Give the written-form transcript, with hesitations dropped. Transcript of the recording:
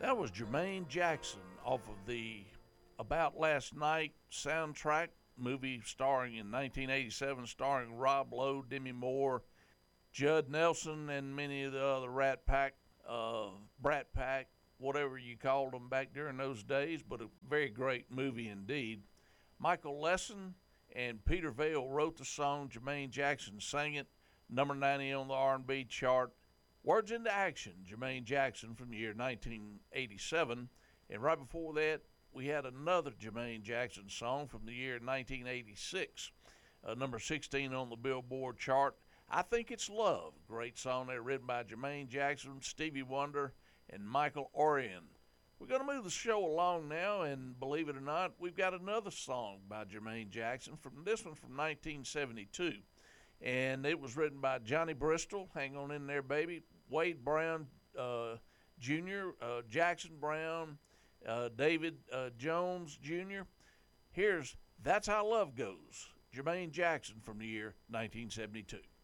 That was Jermaine Jackson off of the About Last Night soundtrack movie starring in 1987, starring Rob Lowe, Demi Moore, Judd Nelson, and many of the other Brat Pack, whatever you called them back during those days. But a very great movie indeed. Michael Lesson and Peter Vale wrote the song. Jermaine Jackson sang it. Number 90 on the R&B chart. Words into Action, Jermaine Jackson from the year 1987. And right before that, we had another Jermaine Jackson song from the year 1986, number 16 on the Billboard chart. I Think It's Love, great song there, written by Jermaine Jackson, Stevie Wonder, and Michael Orion. We're going to move the show along now, and believe it or not, we've got another song by Jermaine Jackson, this one from 1972. And it was written by Johnny Bristol, hang on in there, baby, Wade Brown Jr., Jackson Brown, David Jones Jr. Here's That's How Love Goes, Jermaine Jackson from the year 1972.